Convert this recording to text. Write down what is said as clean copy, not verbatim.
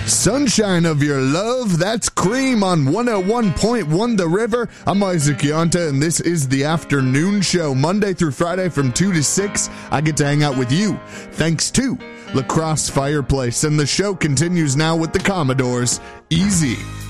Sunshine of your love, that's Cream on 101.1 The River. I'm Isaac Yonta, and this is the afternoon show. Monday through Friday from 2 to 6, I get to hang out with you, thanks to La Crosse Fireplace. And the show continues now with the Commodores. Easy.